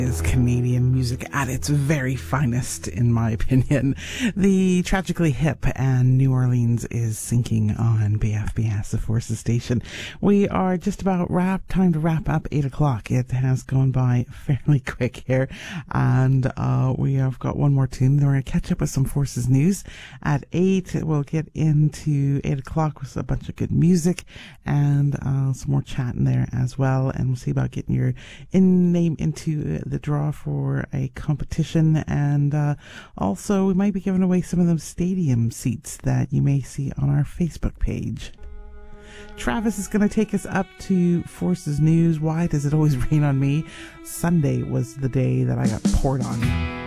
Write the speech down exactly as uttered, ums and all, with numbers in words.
Is Canadian music at its very finest, in my opinion. The Tragically Hip and New Orleans is sinking on B F B S, the Forces station. We are just about wrap time to wrap up eight o'clock. It has gone by fairly quick here, and uh, we have got one more tune. Then we're going to catch up with some Forces news at eight. We'll get into eight o'clock with a bunch of good music and uh, some more chat in there as well, and we'll see about getting your in name into uh, the draw for a competition, and uh, also we might be giving away some of those stadium seats that you may see on our Facebook page. Travis is going to take us up to Forces News. Why does it always rain on me? Sunday was the day that I got poured on.